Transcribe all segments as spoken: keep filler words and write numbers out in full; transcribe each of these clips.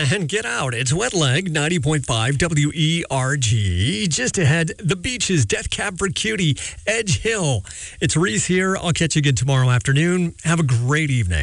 and get out. It's Wet Leg, ninety point five W E R G. Just ahead, the beaches, Death Cab for Cutie, Edge Hill. It's Reese here. I'll catch you again tomorrow afternoon. Have a great evening.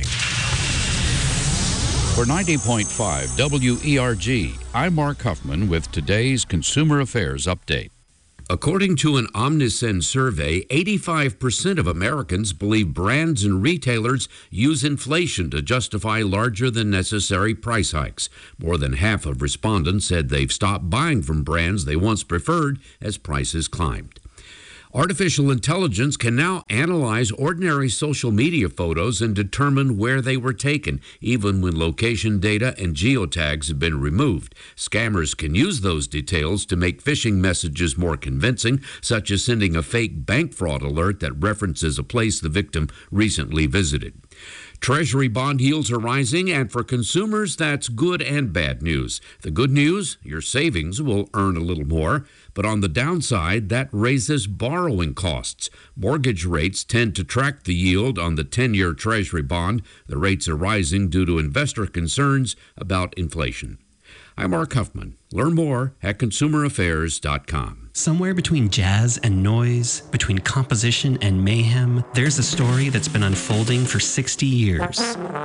For ninety point five W E R G, I'm Mark Huffman with today's Consumer Affairs Update. According to an Omnisend survey, eighty-five percent of Americans believe brands and retailers use inflation to justify larger than necessary price hikes. More than half of respondents said they've stopped buying from brands they once preferred as prices climbed. Artificial intelligence can now analyze ordinary social media photos and determine where they were taken, even when location data and geotags have been removed. Scammers can use those details to make phishing messages more convincing, such as sending a fake bank fraud alert that references a place the victim recently visited. Treasury bond yields are rising, and for consumers, that's good and bad news. The good news, your savings will earn a little more, but on the downside, that raises borrowing costs. Mortgage rates tend to track the yield on the ten-year Treasury bond. The rates are rising due to investor concerns about inflation. I'm Mark Huffman. Learn more at consumer affairs dot com. Somewhere between jazz and noise, between composition and mayhem, there's a story that's been unfolding for sixty years.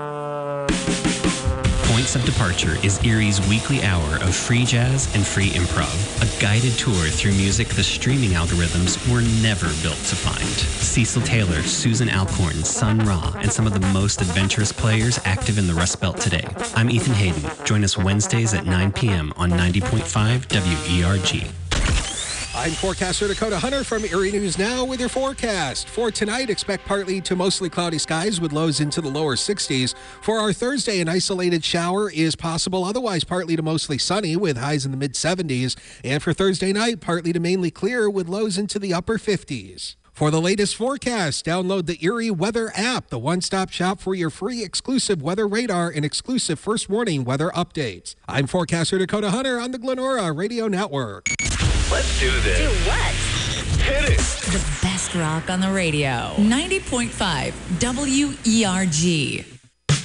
Points of Departure is Erie's weekly hour of free jazz and free improv, a guided tour through music the streaming algorithms were never built to find. Cecil Taylor, Susan Alcorn, Sun Ra, and some of the most adventurous players active in the Rust Belt today. I'm Ethan Hayden. Join us Wednesdays at nine p.m. on ninety point five W E R G. I'm forecaster Dakota Hunter from Erie News Now with your forecast. For tonight, expect partly to mostly cloudy skies with lows into the lower sixties. For our Thursday, an isolated shower is possible, otherwise partly to mostly sunny with highs in the mid-seventies. And for Thursday night, partly to mainly clear with lows into the upper fifties. For the latest forecast, download the Erie Weather app, the one-stop shop for your free exclusive weather radar and exclusive first warning weather updates. I'm forecaster Dakota Hunter on the Glenora Radio Network. Let's do this. Do what? Hit it. The best rock on the radio. ninety point five W E R G.